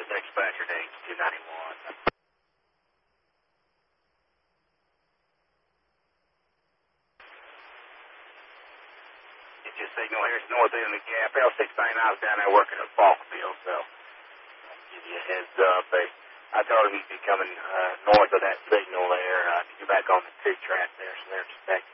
is dispatcher to H291. Get your signal here. It's north end of the gap. L699 was down there working at Falkfield, so I'll give you a heads up. I told him he'd be coming north of that signal there to get back on the 2 track there, so they're expecting.